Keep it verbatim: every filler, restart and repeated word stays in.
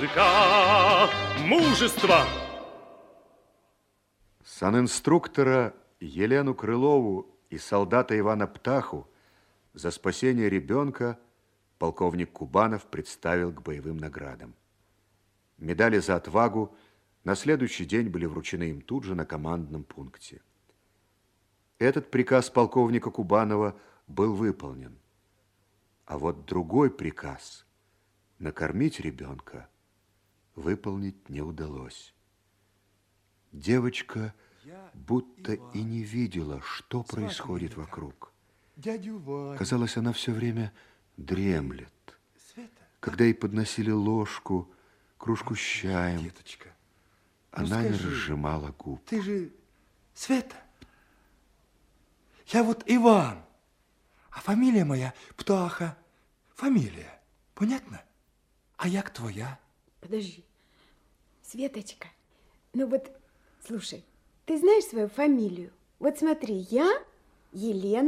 мужика мужество. Санинструктора Елену Крылову и солдата Ивана Птаху за спасение ребенка полковник Кубанов представил к боевым наградам. Медали за отвагу на следующий день были вручены им тут же на командном пункте. Этот приказ полковника Кубанова был выполнен. А вот другой приказ – накормить ребенка – выполнить не удалось. Девочка будто и не видела, что происходит вокруг. Казалось, она все время дремлет. Когда ей подносили ложку, кружку с чаем, она не разжимала губ. Ты же Света? Я вот Иван, а фамилия моя Птаха. Фамилия, понятно? А як твоя? Подожди, Светочка, ну вот, слушай, ты знаешь свою фамилию? Вот смотри, я Елена.